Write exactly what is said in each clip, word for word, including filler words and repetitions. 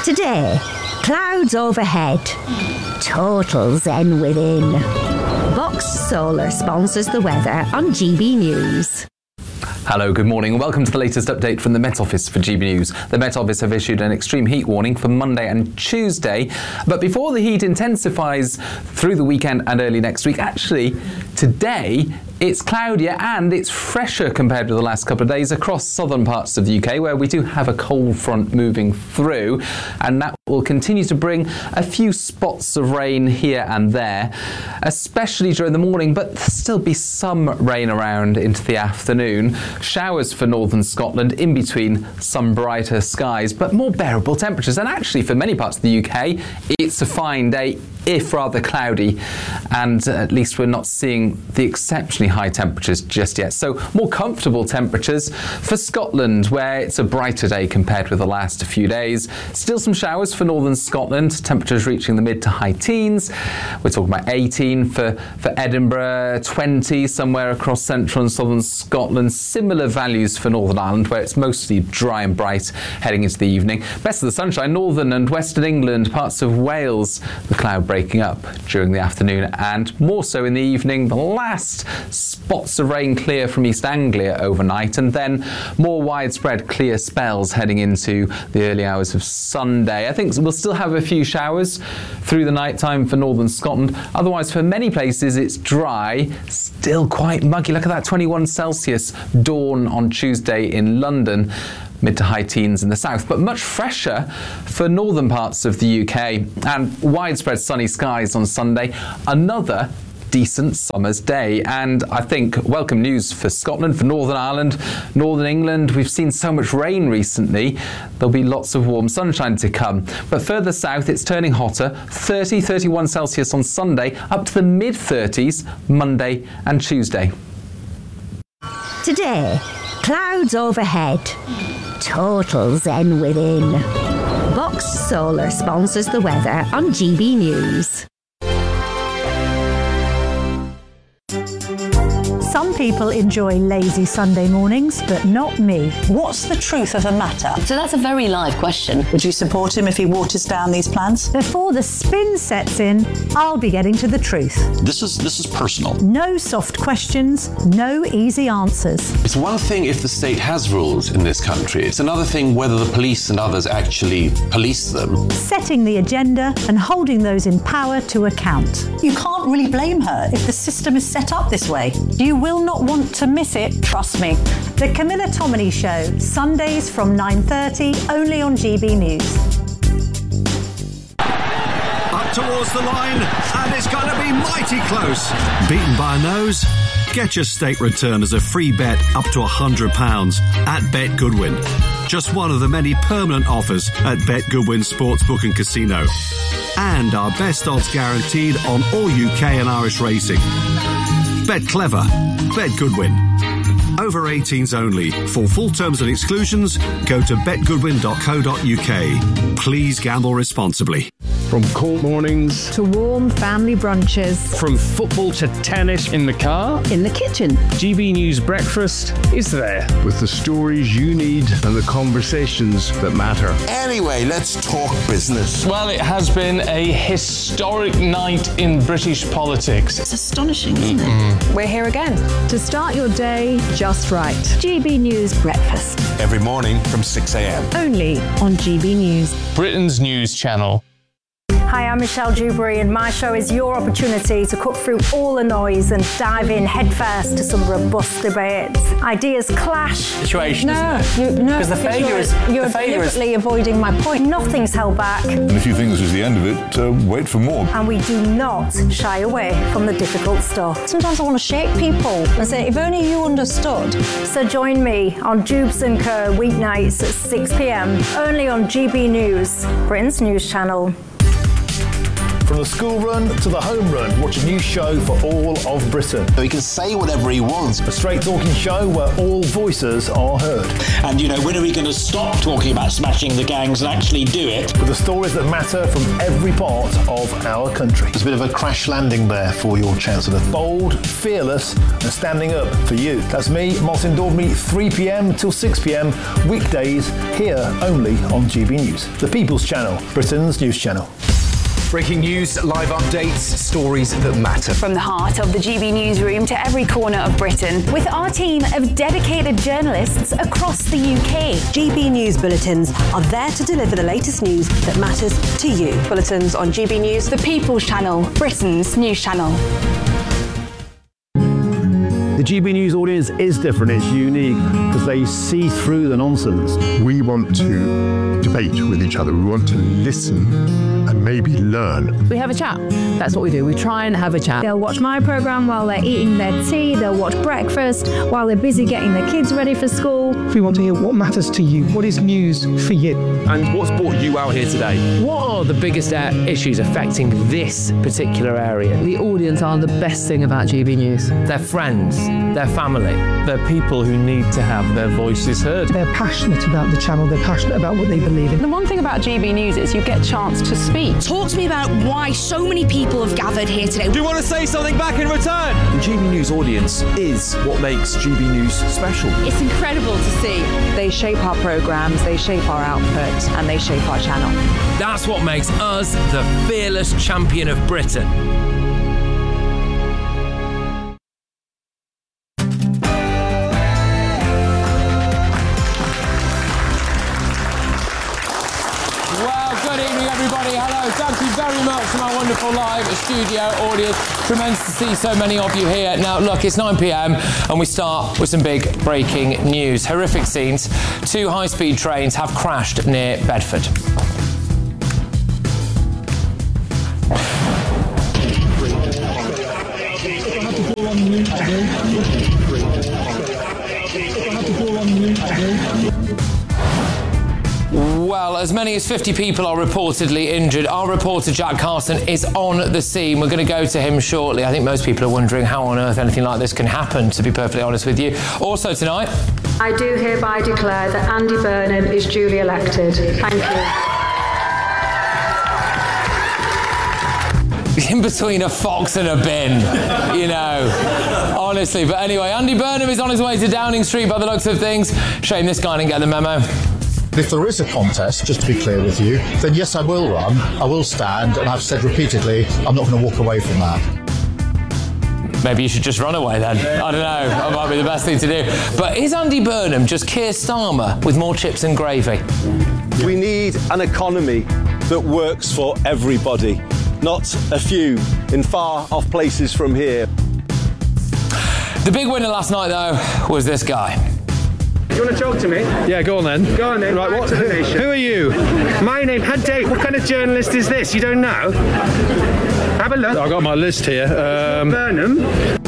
Today, clouds overhead, total zen within. Vox Solar sponsors the weather on G B News. Hello, good morning and welcome to the latest update from the Met Office for G B News. The Met Office have issued an extreme heat warning for Monday and Tuesday, but before the heat intensifies through the weekend and early next week, actually today it's cloudier and it's fresher compared with the last couple of days across southern parts of the U K, where we do have a cold front moving through, and that will continue to bring a few spots of rain here and there, especially during the morning, but there'll still be some rain around into the afternoon. Showers for northern Scotland in between some brighter skies, but more bearable temperatures. And actually for many parts of the U K, it's a fine day, if rather cloudy, and at least we're not seeing the exceptionally high temperatures just yet. So more comfortable temperatures for Scotland, where it's a brighter day compared with the last few days. Still some showers for northern Scotland, temperatures reaching the mid to high teens. We're talking about eighteen for, for Edinburgh, twenty somewhere across central and southern Scotland. Similar values for Northern Ireland, where it's mostly dry and bright heading into the evening. Best of the sunshine, northern and western England, parts of Wales, the cloud breaking up during the afternoon and more so in the evening. The last spots of rain clear from East Anglia overnight, and then more widespread clear spells heading into the early hours of Sunday. I think we'll still have a few showers through the night time for northern Scotland. Otherwise, for many places, it's dry, still quite muggy. Look at that, twenty-one Celsius dawn on Tuesday in London. Mid to high teens in the south, but much fresher for northern parts of the U K, and widespread sunny skies on Sunday. Another decent summer's day, and I think welcome news for Scotland, for Northern Ireland, Northern England. We've seen so much rain recently. There'll be lots of warm sunshine to come, but further south it's turning hotter. thirty, thirty-one Celsius on Sunday, up to the mid thirties Monday and Tuesday. Today, clouds overhead, total zen within. Vox Solar sponsors the weather on G B News. Some people enjoy lazy Sunday mornings, but not me. What's the truth of the matter? So that's a very live question. Would you support him if he waters down these plans? Before the spin sets in, I'll be getting to the truth. This is this is personal. No soft questions, no easy answers. It's one thing if the state has rules in this country. It's another thing whether the police and others actually police them. Setting the agenda and holding those in power to account. You can't really blame her if the system is set up this way. You will not want to miss it, trust me. The Camilla Tominey Show, Sundays from nine thirty, only on G B News. Up towards the line, and it's going to be mighty close. Beaten by a nose? Get your state return as a free bet up to one hundred pounds at Bet Goodwin. Just one of the many permanent offers at Bet Goodwin Sportsbook and Casino. And our best odds guaranteed on all U K and Irish racing. Bet clever. Bet Goodwin. Over eighteens only. For full terms and exclusions, go to bet goodwin dot co dot U K. Please gamble responsibly. From cold mornings to warm family brunches. From football to tennis in the car, in the kitchen. G B News Breakfast is there. With the stories you need and the conversations that matter. Anyway, let's talk business. Well, it has been a historic night in British politics. It's astonishing, isn't mm-hmm. it? We're here again to start your day just right. G B News Breakfast. Every morning from six a.m. Only on G B News. Britain's news channel. Hi, I'm Michelle Dewberry, and my show is your opportunity to cut through all the noise and dive in headfirst to some robust debates. Ideas clash. Situation, no, isn't it? You, no, because the failure is you're the failure deliberately is... avoiding my point. Nothing's held back. And if you think this is the end of it, uh, wait for more. And we do not shy away from the difficult stuff. Sometimes I want to shake people and say, if only you understood. So join me on Jubes and Co weeknights at six p.m. only on G B News, Britain's news channel. From the school run to the home run, watch a new show for all of Britain. So he can say whatever he wants. A straight talking show where all voices are heard. And, you know, when are we going to stop talking about smashing the gangs and actually do it? With the stories that matter from every part of our country. There's a bit of a crash landing there for your Chancellor. Bold, fearless and standing up for you. That's me, Martin Daubney, three p.m. till six p.m. weekdays here only on G B News. The People's Channel, Britain's news channel. Breaking news, live updates, stories that matter. From the heart of the G B newsroom to every corner of Britain, with our team of dedicated journalists across the U K. G B News bulletins are there to deliver the latest news that matters to you. Bulletins on G B News, the People's Channel, Britain's news channel. The G B News audience is different, it's unique, because they see through the nonsense. We want to debate with each other, we want to listen and maybe learn. We have a chat, that's what we do, we try and have a chat. They'll watch my programme while they're eating their tea, they'll watch breakfast while they're busy getting their kids ready for school. We want to hear what matters to you, what is news for you. And what's brought you out here today? What are the biggest uh, issues affecting this particular area? The audience are the best thing about G B News. They're friends. Their family. They're people who need to have their voices heard. They're passionate about the channel, they're passionate about what they believe in. The one thing about G B News is you get a chance to speak. Talk to me about why so many people have gathered here today. Do you want to say something back in return? The G B News audience is what makes G B News special. It's incredible to see. They shape our programmes, they shape our output, and they shape our channel. That's what makes us the fearless champion of Britain. Thank you very much to my wonderful live studio audience. Tremendous to see so many of you here. Now, look, it's nine p.m. and we start with some big breaking news. Horrific scenes. Two high-speed trains have crashed near Bedford. Well, as many as fifty people are reportedly injured. Our reporter Jack Carson is on the scene. We're going to go to him shortly. I think most people are wondering how on earth anything like this can happen, to be perfectly honest with you. Also tonight, I do hereby declare that Andy Burnham is duly elected. Thank you. In between a fox and a bin, you know, honestly. But anyway, Andy Burnham is on his way to Downing Street by the looks of things. Shame this guy didn't get the memo. If there is a contest, just to be clear with you, then yes, I will run, I will stand, and I've said repeatedly, I'm not going to walk away from that. Maybe you should just run away then. I don't know, that might be the best thing to do. But is Andy Burnham just Keir Starmer with more chips and gravy? We need an economy that works for everybody, not a few in far-off places from here. The big winner last night, though, was this guy. You want to talk to me? Yeah, go on then. Go on then. Right, what? Who, who are you? My name, Had Date. What kind of journalist is this? You don't know? Have a look. I've got my list here. Um, Burnham.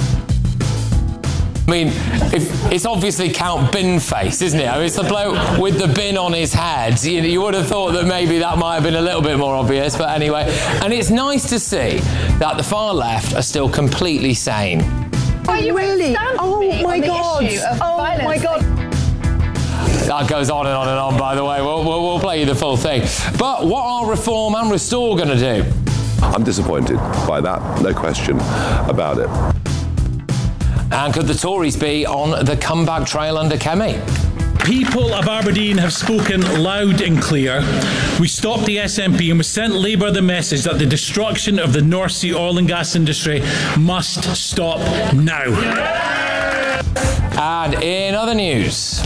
I mean, if, it's obviously Count Binface, isn't it? I mean, it's the bloke with the bin on his head. You, you would have thought that maybe that might have been a little bit more obvious, but anyway. And it's nice to see that the far left are still completely sane. Are you really? Oh my God! Oh my God! That goes on and on and on, by the way. We'll, we'll, we'll play you the full thing. But what are Reform and Restore going to do? I'm disappointed by that, no question about it. And could the Tories be on the comeback trail under Kemi? People of Aberdeen have spoken loud and clear. We stopped the S N P and we sent Labour the message that the destruction of the North Sea oil and gas industry must stop now. And in other news,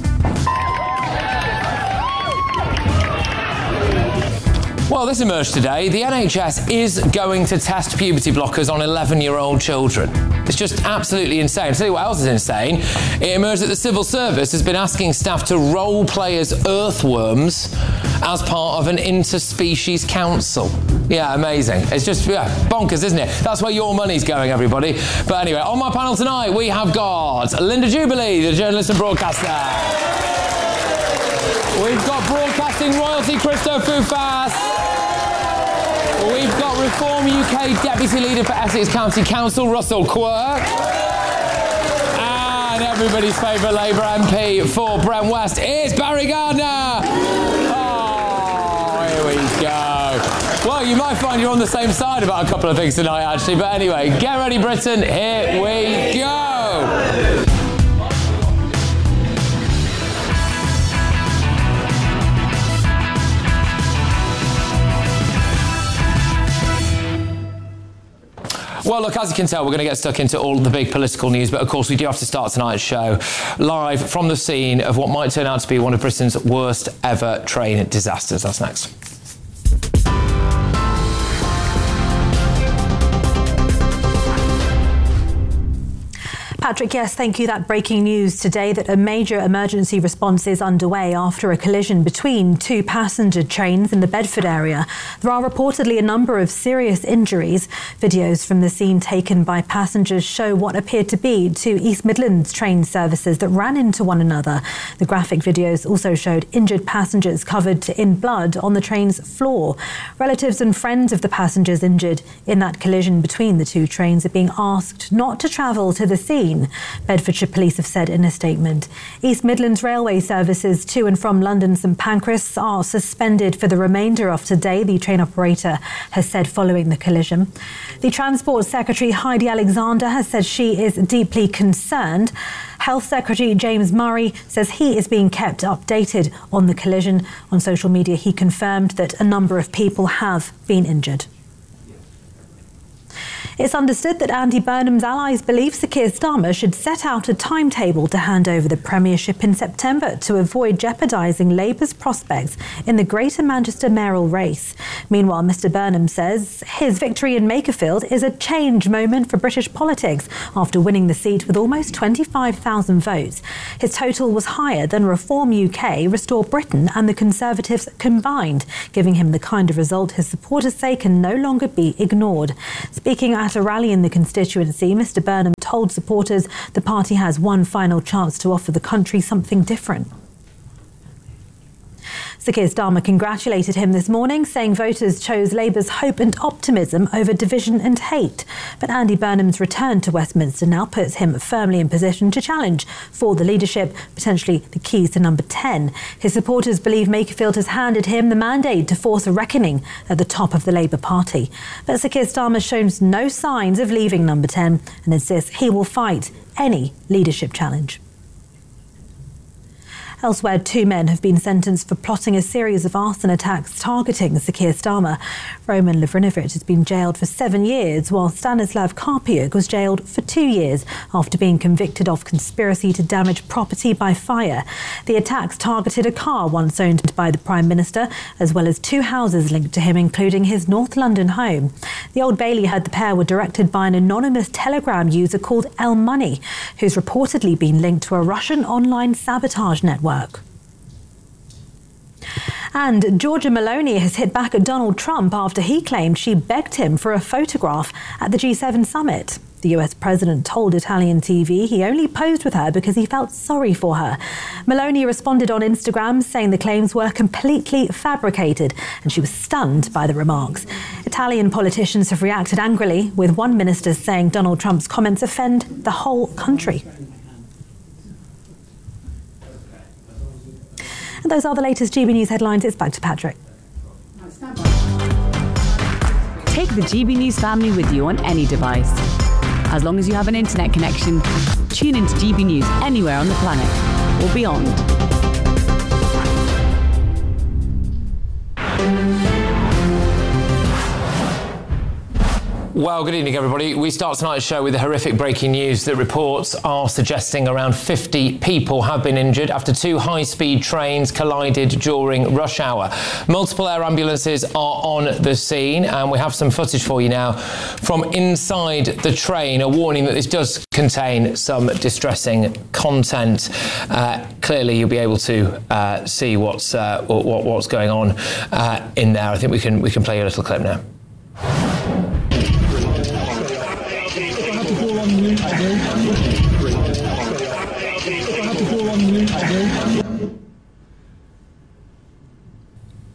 well, this emerged today. The N H S is going to test puberty blockers on eleven-year-old children. It's just absolutely insane. I'll tell you what else is insane. It emerged that the civil service has been asking staff to role play as earthworms as part of an interspecies council. Yeah, amazing. It's just yeah, bonkers, isn't it? That's where your money's going, everybody. But anyway, on my panel tonight, we have got Linda Jubilee, the journalist and broadcaster. We've got broadcasting royalty Christo Foufas. Well, we've got Reform U K Deputy Leader for Essex County Council, Russell Quirk. And everybody's favourite Labour M P for Brent West is Barry Gardner. Oh, here we go. Well, you might find you're on the same side about a couple of things tonight, actually. But anyway, get ready, Britain. Here we go. Well, look, as you can tell, we're going to get stuck into all the big political news, but of course we do have to start tonight's show live from the scene of what might turn out to be one of Britain's worst ever train disasters. That's next. Patrick, yes, thank you. That breaking news today that a major emergency response is underway after a collision between two passenger trains in the Bedford area. There are reportedly a number of serious injuries. Videos from the scene taken by passengers show what appeared to be two East Midlands train services that ran into one another. The graphic videos also showed injured passengers covered in blood on the train's floor. Relatives and friends of the passengers injured in that collision between the two trains are being asked not to travel to the scene. Bedfordshire Police have said in a statement. East Midlands Railway services to and from London St Pancras are suspended for the remainder of today, the train operator has said following the collision. The Transport Secretary Heidi Alexander has said she is deeply concerned. Health Secretary James Murray says he is being kept updated on the collision. On social media, he confirmed that a number of people have been injured. It's understood that Andy Burnham's allies believe Sir Keir Starmer should set out a timetable to hand over the Premiership in September to avoid jeopardising Labour's prospects in the Greater Manchester mayoral race. Meanwhile, Mr Burnham says his victory in Makerfield is a change moment for British politics after winning the seat with almost twenty-five thousand votes. His total was higher than Reform U K, Restore Britain and the Conservatives combined, giving him the kind of result his supporters say can no longer be ignored. Speaking at a rally in the constituency, Mr Burnham told supporters the party has one final chance to offer the country something different. Sir Keir Starmer congratulated him this morning, saying voters chose Labour's hope and optimism over division and hate. But Andy Burnham's return to Westminster now puts him firmly in position to challenge for the leadership, potentially the keys to number ten. His supporters believe Makerfield has handed him the mandate to force a reckoning at the top of the Labour Party. But Sir Keir Starmer shows no signs of leaving number ten and insists he will fight any leadership challenge. Elsewhere, two men have been sentenced for plotting a series of arson attacks targeting Sir Keir Starmer. Roman Lavrinovic has been jailed for seven years, while Stanislav Karpiuk was jailed for two years after being convicted of conspiracy to damage property by fire. The attacks targeted a car once owned by the Prime Minister, as well as two houses linked to him, including his North London home. The Old Bailey heard the pair were directed by an anonymous Telegram user called El Money, who's reportedly been linked to a Russian online sabotage network. And Giorgia Meloni has hit back at Donald Trump after he claimed she begged him for a photograph at the G seven summit. The U S president told Italian T V he only posed with her because he felt sorry for her. Meloni responded on Instagram saying the claims were completely fabricated, and she was stunned by the remarks. Italian politicians have reacted angrily, with one minister saying Donald Trump's comments offend the whole country. And those are the latest G B News headlines. It's back to Patrick. Take the G B News family with you on any device. As long as you have an internet connection, tune into G B News anywhere on the planet or beyond. Well, good evening, everybody. We start tonight's show with the horrific breaking news that reports are suggesting around fifty people have been injured after two high-speed trains collided during rush hour. Multiple air ambulances are on the scene, and we have some footage for you now from inside the train, a warning that this does contain some distressing content. Uh, clearly, you'll be able to uh, see what's uh, what, what's going on uh, in there. I think we can we can play a little clip now.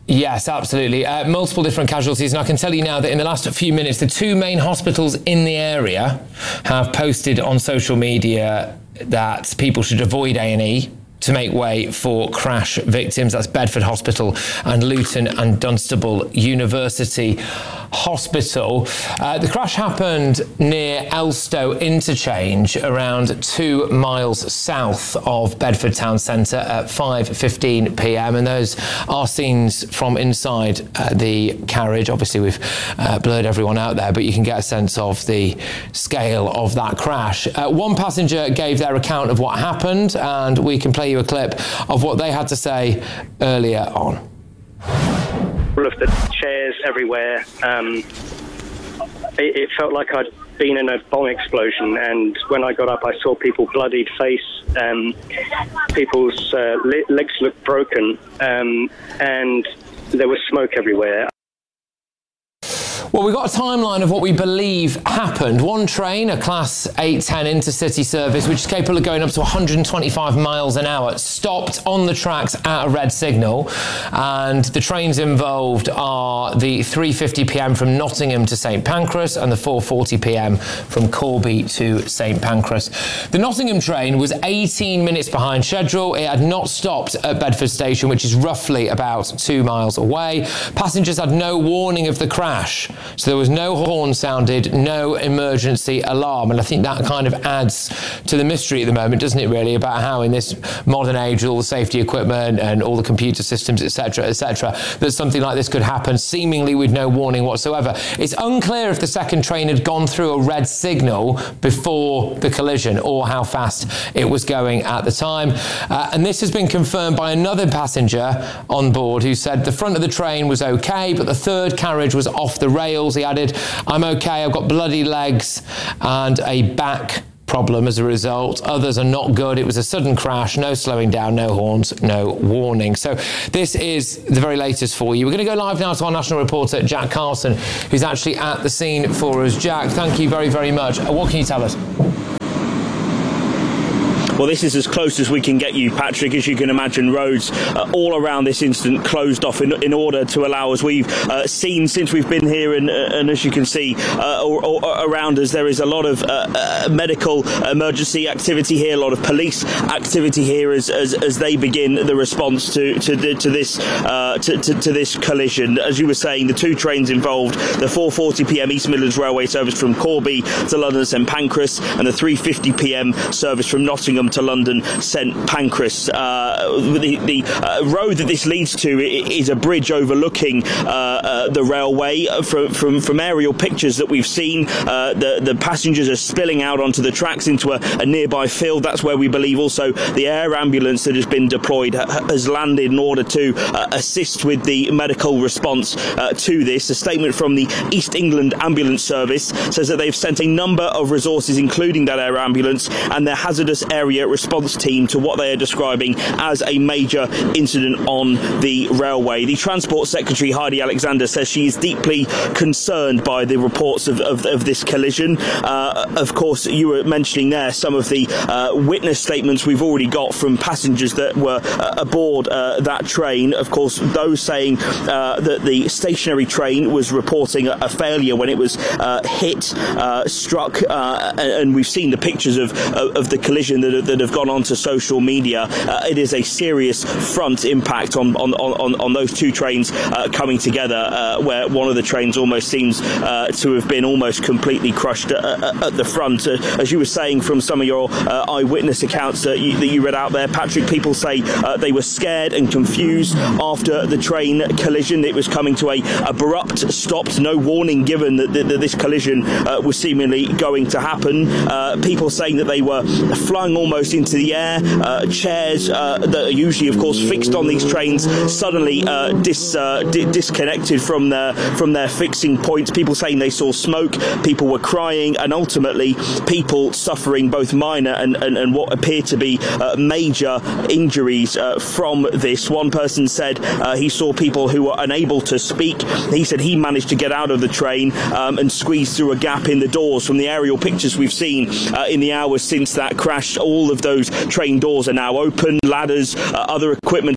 Yes, absolutely. Uh, multiple different casualties, and I can tell you now that in the last few minutes, the two main hospitals in the area have posted on social media that people should avoid A and E to make way for crash victims. That's Bedford Hospital and Luton and Dunstable University Hospital. Uh, the crash happened near Elstow Interchange, around two miles south of Bedford Town Centre at five fifteen p m, and those are scenes from inside uh, the carriage. Obviously, we've uh, blurred everyone out there, but you can get a sense of the scale of that crash. Uh, one passenger gave their account of what happened, and we can play you a clip of what they had to say earlier on. All of the chairs everywhere. Um, it, it felt like I'd been in a bomb explosion, and when I got up I saw people bloodied face, um, people's uh, le- legs looked broken, um, and there was smoke everywhere. Well, we've got a timeline of what we believe happened. One train, a Class eight ten intercity service, which is capable of going up to one hundred twenty-five miles an hour, stopped on the tracks at a red signal. And the trains involved are the three fifty p m from Nottingham to St Pancras and the four forty p m from Corby to St Pancras. The Nottingham train was eighteen minutes behind schedule. It had not stopped at Bedford Station, which is roughly about two miles away. Passengers had no warning of the crash. So there was no horn sounded, no emergency alarm. And I think that kind of adds to the mystery at the moment, doesn't it, really, about how in this modern age, with all the safety equipment and all the computer systems, et cetera, et cetera, that something like this could happen seemingly with no warning whatsoever. It's unclear if the second train had gone through a red signal before the collision or how fast it was going at the time. Uh, and this has been confirmed by another passenger on board who said the front of the train was okay, but the third carriage was off the rails. He added, "I'm okay, I've got bloody legs and a back problem as a result. Others are not good. It was a sudden crash, no slowing down, no horns, no warning." So this is the very latest for you. We're going to go live now to our national reporter, Jack Carlson, who's actually at the scene for us. Jack, thank you very, very much. What can you tell us? Well, this is as close as we can get you, Patrick. As you can imagine, roads uh, all around this incident closed off in, in order to allow, as we've uh, seen since we've been here, and, uh, and as you can see uh, or, or around us, there is a lot of uh, uh, medical emergency activity here, a lot of police activity here as as, as they begin the response to to, the, to this uh, to, to, to this collision. As you were saying, the two trains involved, the four forty p m East Midlands Railway service from Corby to London St Pancras, and the three fifty p m service from Nottingham to London St Pancras. Uh, the the uh, road that this leads to is a bridge overlooking uh, uh, the railway. From, from from aerial pictures that we've seen, uh, the the passengers are spilling out onto the tracks into a, a nearby field. That's where we believe also the air ambulance that has been deployed ha- has landed in order to uh, assist with the medical response uh, to this. A statement from the East England Ambulance Service says that they've sent a number of resources, including that air ambulance and their hazardous area response team, to what they are describing as a major incident on the railway. The Transport Secretary, Heidi Alexander, says she is deeply concerned by the reports of, of, of this collision. Uh, of course, you were mentioning there some of the uh, witness statements we've already got from passengers that were uh, aboard uh, that train. Of course, those saying uh, that the stationary train was reporting a, a failure when it was uh, hit, uh, struck, uh, and we've seen the pictures of, of, of the collision that, that have gone onto social media. Uh, it is a serious front impact on on, on, on those two trains uh, coming together, uh, where one of the trains almost seems uh, to have been almost completely crushed at, at the front. Uh, as you were saying from some of your uh, eyewitness accounts that you, that you read out there, Patrick, people say uh, they were scared and confused after the train collision. It was coming to a abrupt stop, no warning given that, that, that this collision uh, was seemingly going to happen. Uh, people saying that they were flung almost into the air. Uh, chairs uh, that are usually, of course, fixed on these trains suddenly uh, dis, uh, di- disconnected from their from their fixing points. People saying they saw smoke. People were crying, and ultimately people suffering both minor and, and, and what appear to be uh, major injuries uh, from this. One person said uh, he saw people who were unable to speak. He said he managed to get out of the train um, and squeeze through a gap in the doors. From the aerial pictures we've seen uh, in the hours since that crash, all of those train doors are now open. Ladders, uh, other equipment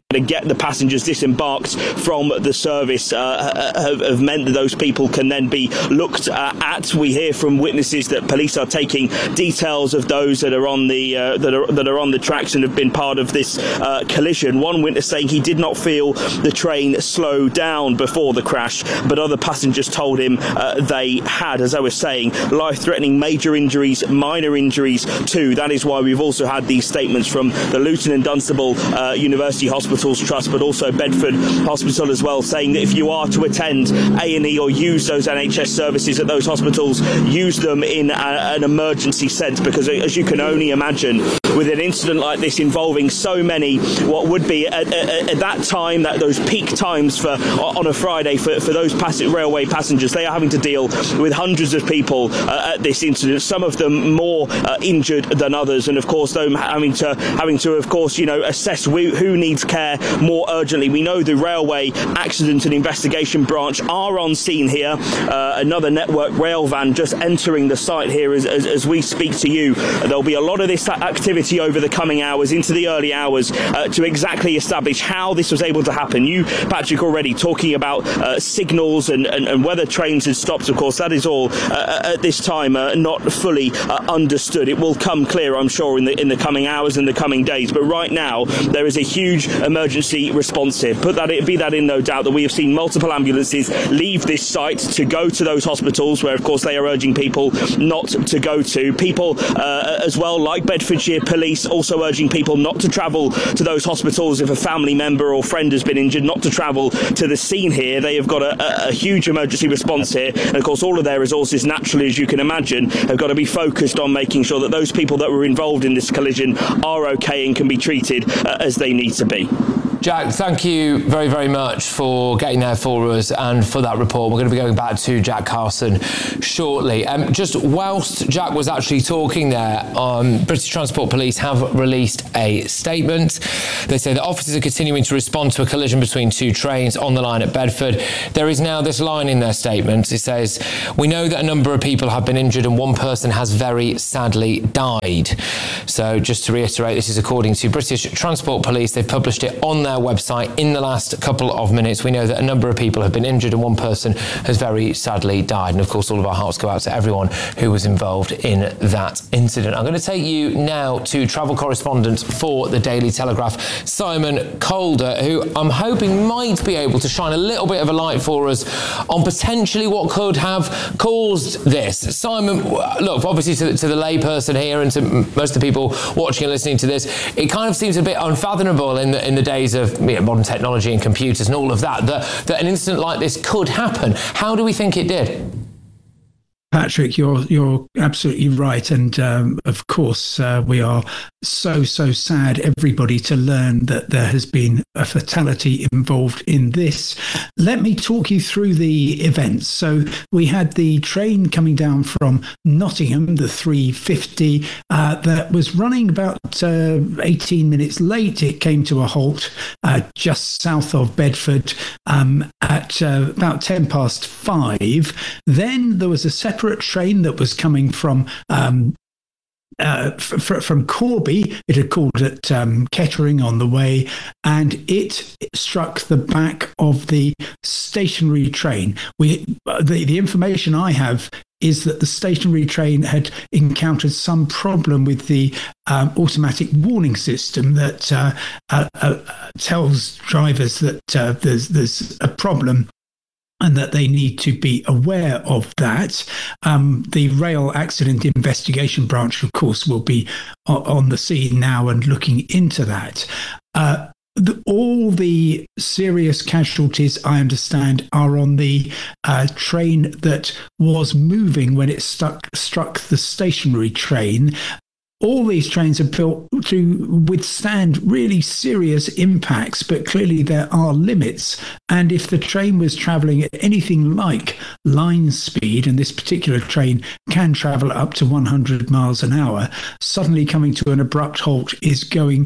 to get the passengers disembarked from the service uh, have, have meant that those people can then be looked uh, at. We hear from witnesses that police are taking details of those that are on the uh, that are that are on the tracks and have been part of this uh, collision. One witness saying he did not feel the train slow down before the crash, but other passengers told him uh, they had. As I was saying, life-threatening major injuries, minor injuries too. That is why we've also had these statements from the Luton and Dunstable uh, University Hospitals Trust, but also Bedford Hospital as well, saying that if you are to attend A and E or use those N H S services at those hospitals, use them in a, an emergency sense, because as you can only imagine, with an incident like this involving so many, what would be at, at, at that time, that those peak times for on a Friday for, for those pass- railway passengers, they are having to deal with hundreds of people uh, at this incident, some of them more uh, injured than others, and of course them having to having to of course you know assess who, who needs care more urgently. We know the Railway Accident and Investigation Branch are on scene here. Uh, another Network Rail van just entering the site here as, as, as we speak to you. There'll be a lot of this activity over the coming hours, into the early hours, uh, to exactly establish how this was able to happen. You, Patrick, already talking about uh, signals and, and, and whether trains had stopped. Of course, that is all uh, at this time uh, not fully uh, understood. It will come clear, I'm sure, in the in the coming hours and the coming days. But right now, there is a huge emergency response here. Put that, be that in no doubt that we have seen multiple ambulances leave this site to go to those hospitals where, of course, they are urging people not to go to. People uh, as well, like Bedfordshire Police, also urging people not to travel to those hospitals if a family member or friend has been injured, not to travel to the scene here. They have got a, a, a huge emergency response here, and of course all of their resources, naturally, as you can imagine, have got to be focused on making sure that those people that were involved in this collision are okay and can be treated uh, as they need to be. Jack, thank you very, very much for getting there for us and for that report. We're going to be going back to Jack Carson shortly. Um, just whilst Jack was actually talking there, um, British Transport Police have released a statement. They say that officers are continuing to respond to a collision between two trains on the line at Bedford. There is now this line in their statement. It says, "We know that a number of people have been injured and one person has very sadly died." So just to reiterate, this is according to British Transport Police. They've published it on their website in the last couple of minutes. We know that a number of people have been injured and one person has very sadly died. And of course, all of our hearts go out to everyone who was involved in that incident. I'm going to take you now to travel correspondent for the Daily Telegraph, Simon Calder, who I'm hoping might be able to shine a little bit of a light for us on potentially what could have caused this. Simon, look, obviously to, to the layperson here and to most of the people watching and listening to this, it kind of seems a bit unfathomable in the, in the days of you know, modern technology and computers and all of that, that, that an incident like this could happen. How do we think it did? Patrick, you're you're absolutely right, and um, of course uh, we are so so sad, everybody, to learn that there has been a fatality involved in this. Let me talk you through the events. So we had the train coming down from Nottingham, the three fifty, uh, that was running about uh, eighteen minutes late. It came to a halt uh, just south of Bedford um, at uh, about ten past five. Then there was a separate train that was coming from um, uh, f- f- from Corby. It had called at um, Kettering on the way, and it struck the back of the stationary train. We the, the information I have is that the stationary train had encountered some problem with the um, automatic warning system that uh, uh, uh, tells drivers that uh, there's there's a problem and that they need to be aware of that. Um, the Rail Accident Investigation Branch, of course, will be on the scene now and looking into that. Uh, the, all the serious casualties, I understand, are on the uh, train that was moving when it stuck, struck the stationary train. All these trains are built to withstand really serious impacts, but clearly there are limits. And if the train was travelling at anything like line speed, and this particular train can travel up to one hundred miles an hour, suddenly coming to an abrupt halt is going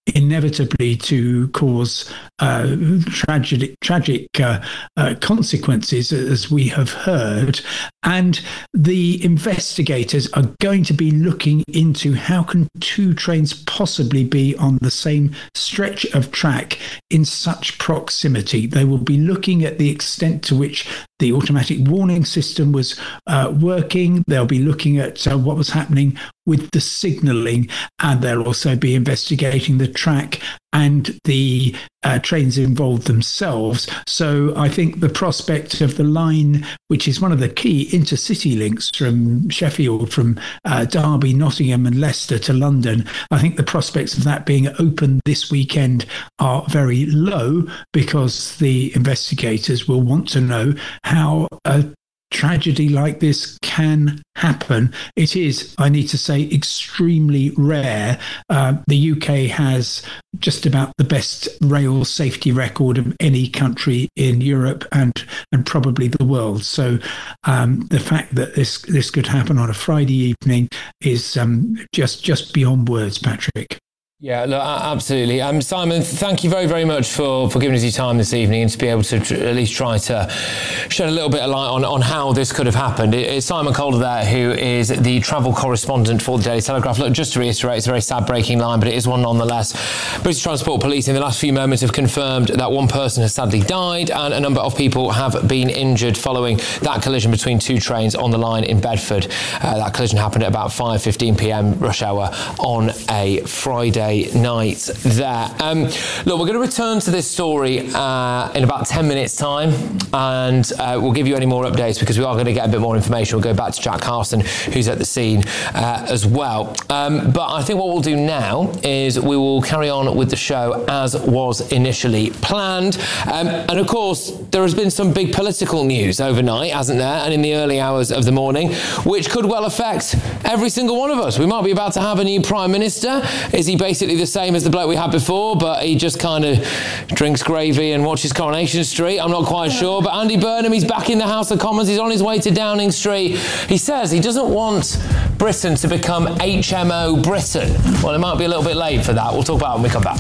inevitably to cause uh, tragic, tragic uh, uh, consequences, as we have heard. And the investigators are going to be looking into how can two trains possibly be on the same stretch of track in such proximity. They will be looking at the extent to which the automatic warning system was uh, working. They'll be looking at uh, what was happening with the signalling, and they'll also be investigating the track and the uh, trains involved themselves. So I think the prospect of the line, which is one of the key intercity links from Sheffield, from uh, Derby, Nottingham and Leicester to London, I think the prospects of that being open this weekend are very low, because the investigators will want to know how a tragedy like this can happen. It is, I need to say, extremely rare. Uh, the U K has just about the best rail safety record of any country in Europe and and probably the world. So um, the fact that this this could happen on a Friday evening is um, just just beyond words, Patrick. Yeah, look, absolutely. Um, Simon, thank you very, very much for, for giving us your time this evening and to be able to tr- at least try to shed a little bit of light on, on how this could have happened. It, it's Simon Calder there, who is the travel correspondent for the Daily Telegraph. Look, just to reiterate, it's a very sad breaking line, but it is one nonetheless. British Transport Police in the last few moments have confirmed that one person has sadly died and a number of people have been injured following that collision between two trains on the line in Bedford. Uh, that collision happened at about five fifteen p.m. rush hour on a Friday night there. Um, look, we're going to return to this story uh, in about ten minutes time, and uh, we'll give you any more updates because we are going to get a bit more information. We'll go back to Jack Carson, who's at the scene uh, as well. Um, but I think what we'll do now is we will carry on with the show as was initially planned. Um, and of course, there has been some big political news overnight, hasn't there? And in the early hours of the morning, which could well affect every single one of us. We might be about to have a new Prime Minister. Is he basically the same as the bloke we had before, but he just kind of drinks gravy and watches Coronation Street? I'm not quite sure. But Andy Burnham, he's back in the House of Commons. He's on his way to Downing Street. He says he doesn't want Britain to become H M O Britain. Well, it might be a little bit late for that. We'll talk about it when we come back.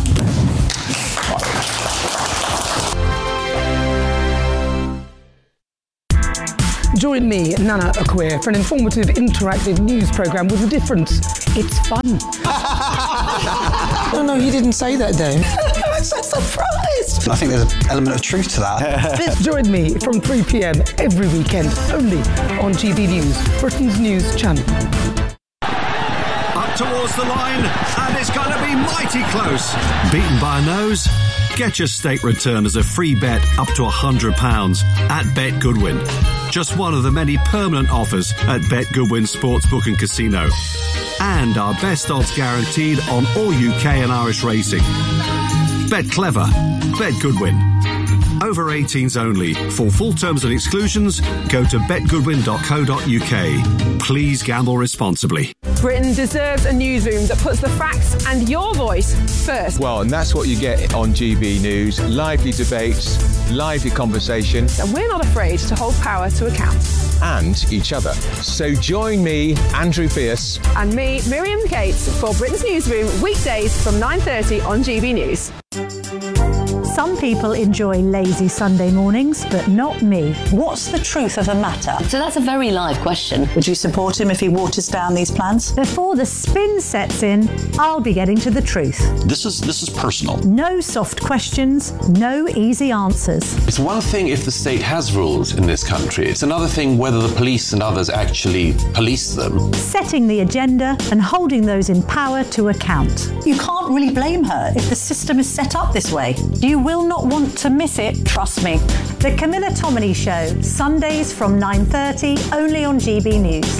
Join me, Nana Akweer, for an informative, interactive news programme with a difference. It's fun. No, no, he didn't say that, Dave. I'm so surprised. I think there's an element of truth to that. Join me from three p.m. every weekend, only on G B News, Britain's news channel. Up towards the line, and it's going to be mighty close. Beaten by a nose? Get your stake return as a free bet up to one hundred pounds at Bet Goodwin. Just one of the many permanent offers at Bet Goodwin Sportsbook and Casino. And our best odds guaranteed on all U K and Irish racing. Bet clever. Bet Goodwin. Over eighteens only. For full terms and exclusions, go to bet goodwin dot co dot uk. Please gamble responsibly. Britain deserves a newsroom that puts the facts and your voice first. Well, and that's what you get on G B News. Lively debates, lively conversation. And we're not afraid to hold power to account. And each other. So join me, Andrew Pierce. And me, Miriam Gates, for Britain's Newsroom, weekdays from nine thirty on G B News. Some people enjoy lazy Sunday mornings, but not me. What's the truth of the matter? So that's a very live question. Would you support him if he waters down these plans? Before the spin sets in, I'll be getting to the truth. This is this is personal. No soft questions, no easy answers. It's one thing if the state has rules in this country. It's another thing whether the police and others actually police them. Setting the agenda and holding those in power to account. You can't really blame her if the system is set up this way. You will not want to miss it, trust me. The Camilla Tominey Show, Sundays from nine thirty, only on G B News.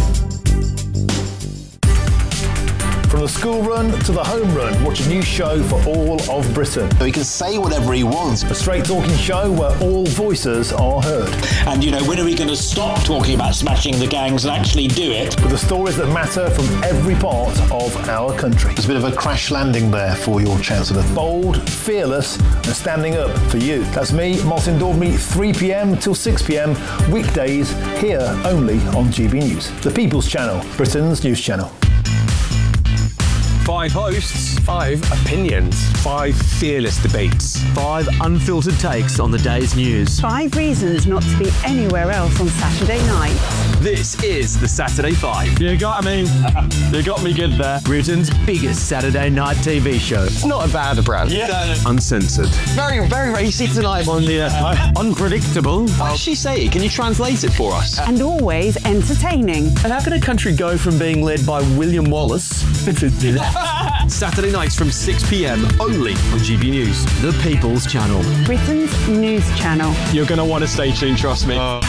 From the school run to the home run, watch a new show for all of Britain. He can say whatever he wants. A straight talking show where all voices are heard. And, you know, when are we going to stop talking about smashing the gangs and actually do it? With the stories that matter from every part of our country. There's a bit of a crash landing there for your Chancellor. Bold, fearless and standing up for you. That's me, Martin Daubney, three p.m. till six p.m. weekdays here only on G B News. The People's Channel, Britain's news channel. Five hosts. Five opinions. Five fearless debates. Five unfiltered takes on the day's news. Five reasons not to be anywhere else on Saturday night. This is the Saturday Five. You got me. You got me good there. Britain's biggest Saturday night T V show. It's not a bad brand. Yeah. Uncensored. Very, very racy tonight on the uh, unpredictable. What does she say? Can you translate it for us? And always entertaining. And how can a country go from being led by William Wallace Saturday nights from six p.m. only on G B News, the People's Channel. Britain's news channel. You're going to want to stay tuned, trust me. Uh.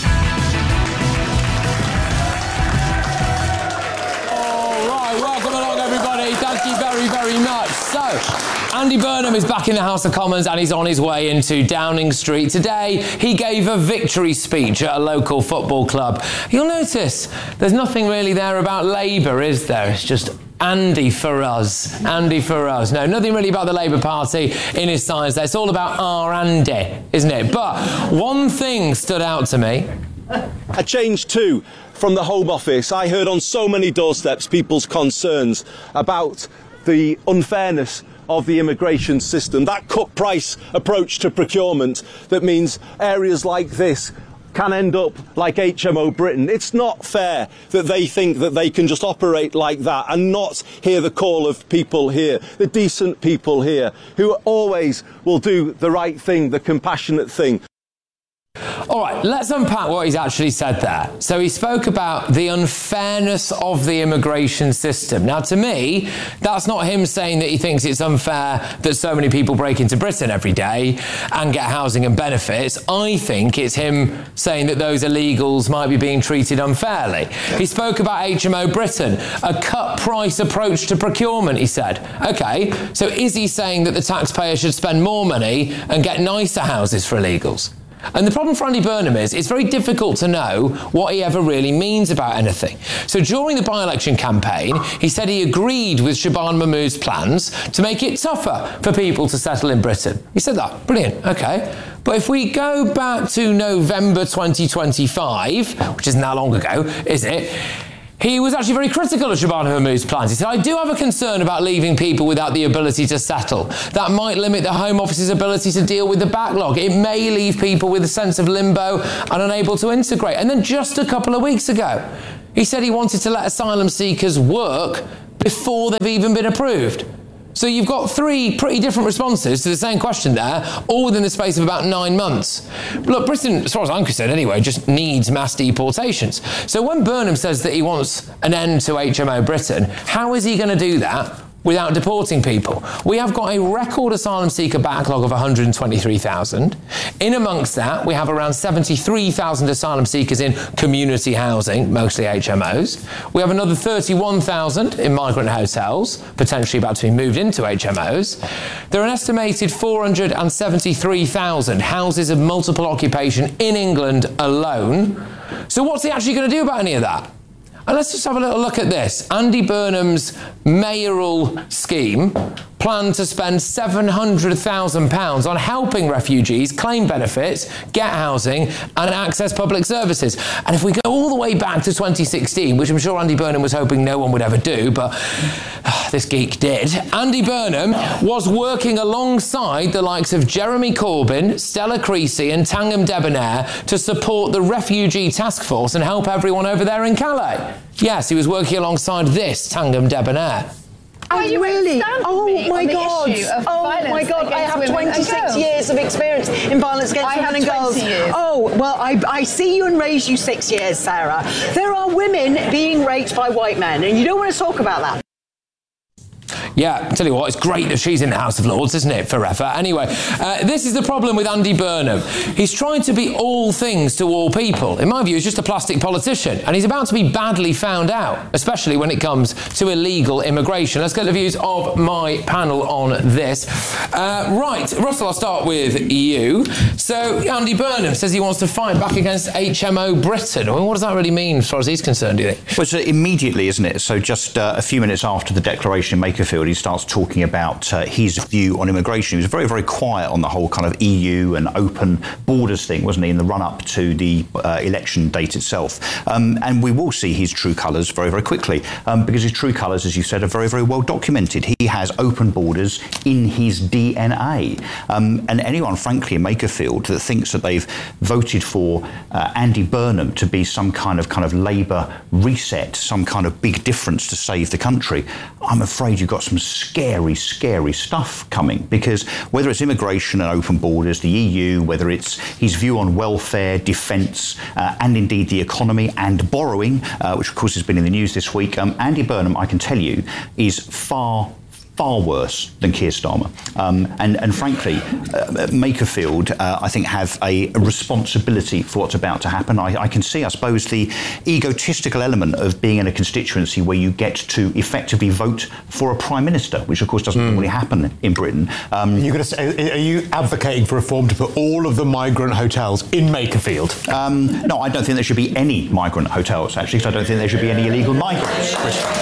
Thank you very, very much. So, Andy Burnham is back in the House of Commons and he's on his way into Downing Street. Today, he gave a victory speech at a local football club. You'll notice there's nothing really there about Labour, is there? It's just Andy for us. Andy for us. No, nothing really about the Labour Party in his signs there. It's all about our Andy, isn't it? But one thing stood out to me. A change too from the Home Office. I heard on so many doorsteps people's concerns about the unfairness of the immigration system, that cut price approach to procurement that means areas like this can end up like H M O Britain. It's not fair that they think that they can just operate like that and not hear the call of people here, the decent people here, who always will do the right thing, the compassionate thing. All right, let's unpack what he's actually said there. So he spoke about the unfairness of the immigration system. Now, to me, that's not him saying that he thinks it's unfair that so many people break into Britain every day and get housing and benefits. I think it's him saying that those illegals might be being treated unfairly. He spoke about H M O Britain, a cut price approach to procurement, he said. OK, so is he saying that the taxpayer should spend more money and get nicer houses for illegals? And the problem for Andy Burnham is it's very difficult to know what he ever really means about anything. So during the by-election campaign, he said he agreed with Shabana Mahmood's plans to make it tougher for people to settle in Britain. He said that. Brilliant. OK. But if we go back to November twenty twenty-five, which isn't that long ago, is it? He was actually very critical of Shabana Mahmood's plans. He said, I do have a concern about leaving people without the ability to settle. That might limit the Home Office's ability to deal with the backlog. It may leave people with a sense of limbo and unable to integrate. And then just a couple of weeks ago, he said he wanted to let asylum seekers work before they've even been approved. So you've got three pretty different responses to the same question there, all within the space of about nine months. Look, Britain, as far as I'm concerned anyway, just needs mass deportations. So when Burnham says that he wants an end to H M O Britain, how is he going to do that without deporting people? We have got a record asylum seeker backlog of one hundred twenty-three thousand. In amongst that, we have around seventy-three thousand asylum seekers in community housing, mostly H M Os. We have another thirty-one thousand in migrant hotels, potentially about to be moved into H M Os. There are an estimated four hundred seventy-three thousand houses of multiple occupation in England alone. So what's he actually going to do about any of that? And let's just have a little look at this. Andy Burnham's mayoral scheme planned to spend seven hundred thousand pounds on helping refugees claim benefits, get housing and access public services. And if we go all the way back to twenty sixteen, which I'm sure Andy Burnham was hoping no one would ever do, but uh, this geek did, Andy Burnham was working alongside the likes of Jeremy Corbyn, Stella Creasy and Tangam Debonair to support the refugee task force and help everyone over there in Calais. Yes, he was working alongside this Tangam Debonair. Oh, you really? Oh my God! Oh my God! I have twenty-six years of experience in violence against women and girls. Years. Oh well, I, I see you and raised you six years, Sarah. There are women being raped by white men, and you don't want to talk about that. Yeah, I tell you what, it's great that she's in the House of Lords, isn't it, forever? Anyway, uh, this is the problem with Andy Burnham. He's trying to be all things to all people. In my view, he's just a plastic politician, and he's about to be badly found out, especially when it comes to illegal immigration. Let's get the views of my panel on this. Uh, right, Russell, I'll start with you. So, Andy Burnham says he wants to fight back against H M O Britain. I mean, what does that really mean as far as he's concerned, do you think? Well, so immediately, isn't it? So just uh, a few minutes after the declaration in Makerfield, Mansfield, he starts talking about uh, his view on immigration. He was very, very quiet on the whole kind of E U and open borders thing, wasn't he, in the run-up to the uh, election date itself. Um, and we will see his true colours very, very quickly, um, because his true colours, as you said, are very, very well documented. He has open borders in his D N A. Um, and anyone, frankly, in Makerfield that thinks that they've voted for uh, Andy Burnham to be some kind of kind of Labour reset, some kind of big difference to save the country, I'm afraid you've got some scary, scary stuff coming, because whether it's immigration and open borders, the E U, whether it's his view on welfare, defence, uh, and indeed the economy and borrowing, uh, which of course has been in the news this week, um, Andy Burnham, I can tell you, is far far worse than Keir Starmer. Um, and, and frankly, uh, Makerfield, uh, I think, have a, a responsibility for what's about to happen. I, I can see, I suppose, the egotistical element of being in a constituency where you get to effectively vote for a Prime Minister, which, of course, doesn't mm. normally happen in Britain. Um, You're gonna say, are you advocating for reform to put all of the migrant hotels in Makerfield? Um, no, I don't think there should be any migrant hotels, actually, because I don't think there should be any illegal migrants.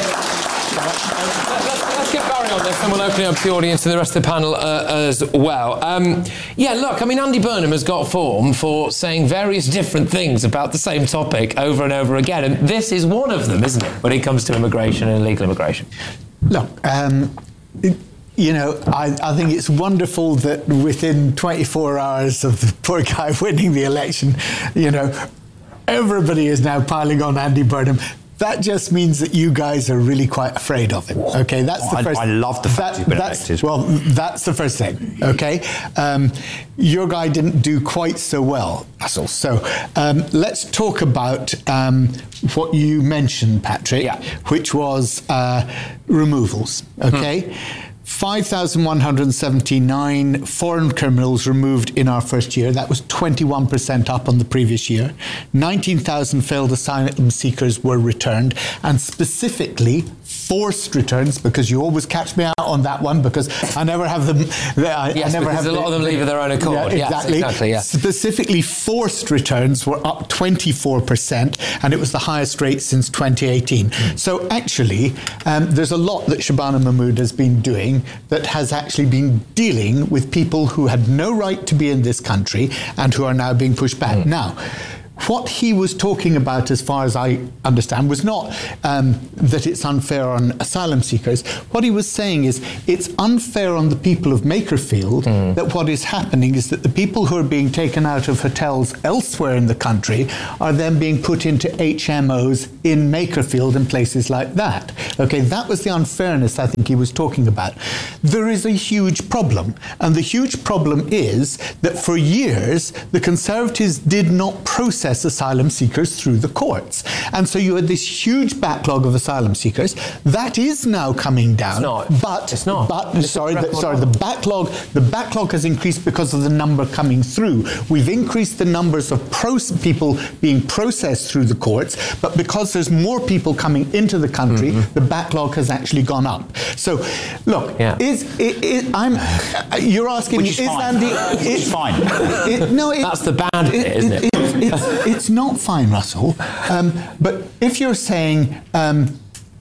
On this, and we'll open it up to the audience and the rest of the panel uh, as well. Um, yeah, look, I mean, Andy Burnham has got form for saying various different things about the same topic over and over again, and this is one of them, isn't it, when it comes to immigration and illegal immigration? Look, um, it, you know, I, I think it's wonderful that within twenty-four hours of the poor guy winning the election, you know, everybody is now piling on Andy Burnham. That just means that you guys are really quite afraid of him. Okay, that's the I, first. I love the fact that, he's been that's, elected. Well, that's the first thing. Okay, um, your guy didn't do quite so well, Russell. So um, let's talk about um, what you mentioned, Patrick, yeah. which was uh, removals. Okay. Hmm. five thousand one hundred seventy-nine foreign criminals removed in our first year. That was twenty-one percent up on the previous year. nineteen thousand failed asylum seekers were returned, and specifically forced returns, because you always catch me out on that one, because I never have them. I, yes, I never because have a lot the, of them leave of their own accord. Yeah, exactly. Yes, exactly yeah. Specifically, forced returns were up twenty-four percent, and it was the highest rate since twenty eighteen. Mm. So actually, um, there's a lot that Shabana Mahmood has been doing that has actually been dealing with people who had no right to be in this country and who are now being pushed back. Mm. Now, what he was talking about, as far as I understand, was not um, that it's unfair on asylum seekers. What he was saying is it's unfair on the people of Makerfield mm. that what is happening is that the people who are being taken out of hotels elsewhere in the country are then being put into H M Os in Makerfield and places like that. Okay, that was the unfairness I think he was talking about. There is a huge problem, and the huge problem is that for years the Conservatives did not process asylum seekers through the courts. And so you had this huge backlog of asylum seekers. That is now coming down. It's not. But, it's not. But, it's sorry, the, sorry, the backlog, the backlog has increased because of the number coming through. We've increased the numbers of proce- people being processed through the courts, but because there's more people coming into the country, mm-hmm. the backlog has actually gone up. So, look, yeah. is, is, is I'm, you're asking, Which is, is fine. Andy... It's fine. It, no, it, That's the bad bit, it, isn't it? it, it it's, it's not fine, Russell. Um, but if you're saying, um,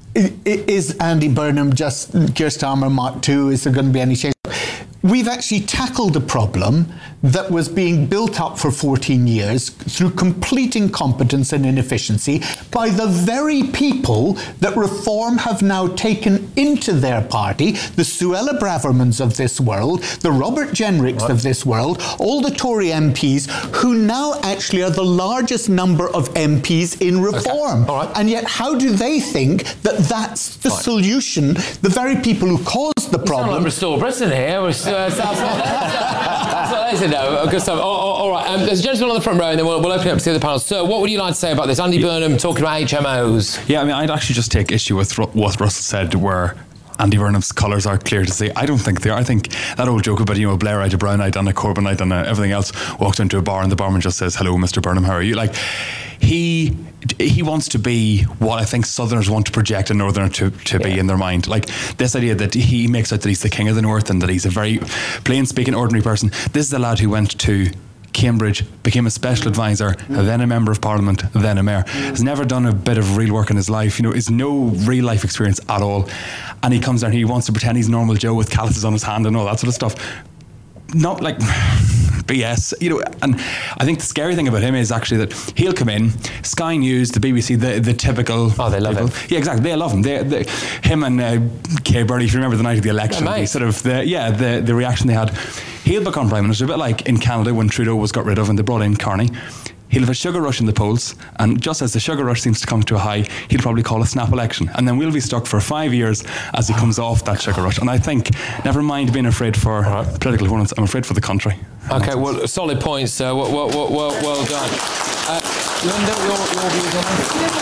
is Andy Burnham just Keir Starmer Mark two? Is there going to be any change? We've actually tackled a problem that was being built up for fourteen years through complete incompetence and inefficiency by the very people that Reform have now taken into their party, the Suella Bravermans of this world, the Robert Jenricks of this world, all the Tory M Ps who now actually are the largest number of M Ps in Reform. Okay. All right. And yet how do they think that that's the Fine. solution? The very people who caused the you problem... sound like Restore Britain here. We're Uh, that's, that's what they said, no. Good stuff. Oh, oh, all right. Um, there's a gentleman on the front row, and then we'll, we'll open it up to the other panels. Sir, what would you like to say about this? Andy Burnham talking about H M Os. Yeah, I mean, I'd actually just take issue with what Russell said, where Andy Burnham's colours are clear to see. I don't think they are. I think that old joke about, you know, a Blairite, a Brownite, and a Corbynite, and a everything else walks into a bar and the barman just says, "Hello, Mister Burnham, how are you?" Like, he he wants to be what I think Southerners want to project a Northerner to, to yeah. be in their mind. Like, this idea that he makes out that he's the king of the North and that he's a very plain speaking ordinary person. This is the lad who went to Cambridge, became a special advisor, then a member of Parliament, then a mayor. Has never done a bit of real work in his life, you know, is no real life experience at all. And he comes down and he wants to pretend he's normal Joe with calluses on his hand and all that sort of stuff. Not like B S, you know. And I think the scary thing about him is actually that he'll come in, Sky News, the B B C, the, the typical. Oh, they love people. him. Yeah, exactly. They love him. They, they, him and uh, Kay Burley, if you remember the night of the election, Yeah, the sort of the yeah the the reaction they had. He'll become Prime Minister, a bit like in Canada when Trudeau was got rid of and they brought in Carney. He'll have a sugar rush in the polls, and just as the sugar rush seems to come to a high, he'll probably call a snap election, and then we'll be stuck for five years as he comes off that sugar rush. And I think, never mind being afraid for right. political opponents, I'm afraid for the country. Okay, well, solid points, sir. Well, well, well, well, well done. Uh, Linda, your, your views on this? You know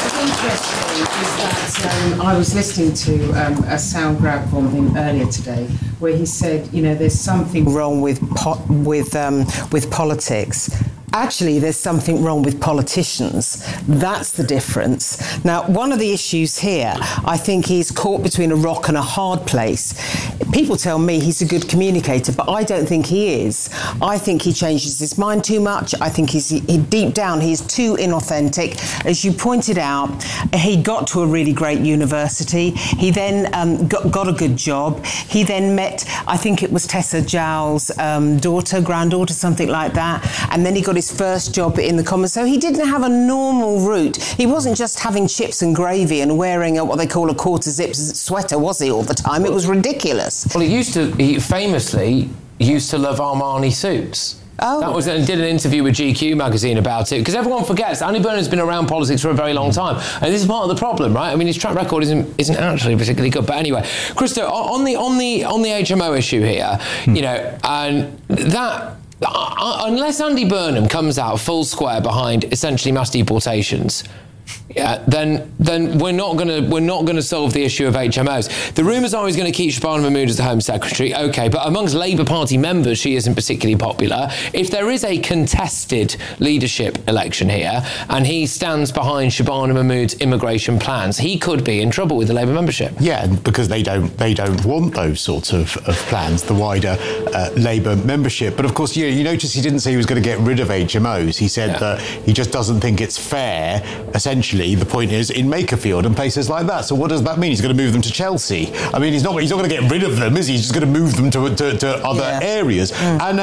what's interesting is that um, I was listening to um, a sound grab from him earlier today, where he said, you know, there's something wrong with po- with um, with politics. Actually, there's something wrong with politicians. That's the difference. Now, one of the issues here, I think he's caught between a rock and a hard place. People tell me he's a good communicator, but I don't think he is. I think he changes his mind too much. I think he's he, deep down, he's too inauthentic. As you pointed out, he got to a really great university. He then um, got, got a good job. He then met, I think it was Tessa Jowell's um, daughter, granddaughter, something like that. And then he got his first job in the Commons. So he didn't have a normal route. He wasn't just having chips and gravy and wearing a, what they call a quarter zip sweater, was he, all the time? It was ridiculous. Well, he used to, he famously used to love Armani suits. Oh. That was, and did an interview with G Q magazine about it, because everyone forgets Andy Burnham's been around politics for a very long time, and this is part of the problem, right? I mean, his track record isn't isn't actually particularly good. But anyway, Christo, on the on the on the H M O issue here, hmm. you know, and that. Uh, unless Andy Burnham comes out full square behind essentially mass deportations, yeah, then then we're not gonna we're not gonna solve the issue of H M Os. The rumours are he's going to keep Shabana Mahmood as the Home Secretary. Okay, but amongst Labour Party members, she isn't particularly popular. If there is a contested leadership election here, and he stands behind Shabana Mahmood's immigration plans, he could be in trouble with the Labour membership. Yeah, because they don't they don't want those sorts of, of plans, the wider uh, Labour membership. But of course, you know, you notice he didn't say he was going to get rid of H M Os. He said yeah. that he just doesn't think it's fair, essentially. The point is in Makerfield and places like that. So what does that mean? He's going to move them to Chelsea. I mean, he's not he's not going to get rid of them, is he? He's just going to move them to to, to other yeah. areas. Mm. And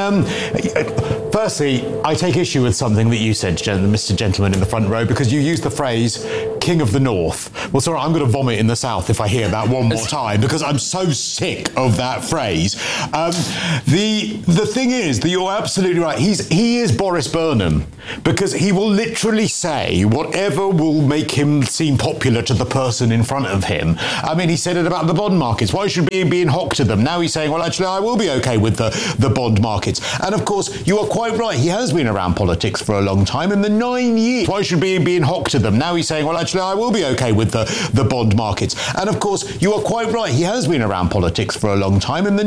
um, firstly, I take issue with something that you said, Mister Gentleman in the front row, because you used the phrase "King of the North." Well, sorry, I'm going to vomit in the South if I hear that one more time, because I'm so sick of that phrase. Um, the the thing is that you're absolutely right. He's he is Boris Burnham, because he will literally say whatever will make him seem popular to the person in front of him. I mean, he said it about the bond markets. Why should he be in hock to them? Now he's saying, well, actually, I will be okay with the, the bond markets. And of course, you are quite right. He has been around politics for a long time. In the nine years, why should he be in hock to them? Now he's saying, well, actually, I will be okay with the, the bond markets. And of course, you are quite right. He has been around politics for a long time. In the